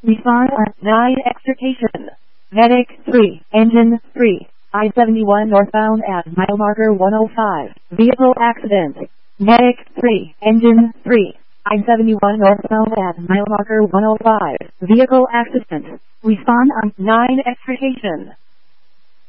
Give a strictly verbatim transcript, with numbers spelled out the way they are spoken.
Respond on nine extrication. Medic three, Engine three, I seventy-one northbound at mile marker one oh five. Vehicle accident. Medic three, Engine three, I seventy-one northbound at mile marker one oh five. Vehicle accident. Respond on nine extrication.